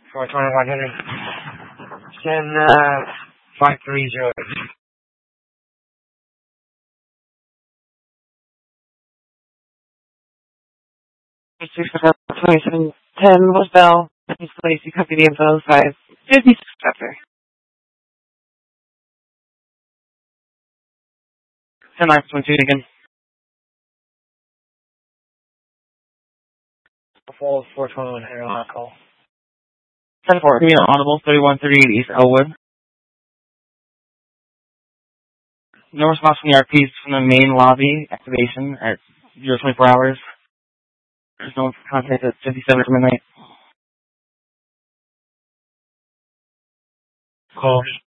421 10, 530. It's 2710 was Bell. Please place you copy the info 550 after. 10 22 again. Full 421 here on that call. 10 4, give me an audible 3138 East Elwood. No response from the RPs from the main lobby activation at 024 hours. There's no contact at 57 for midnight. Call.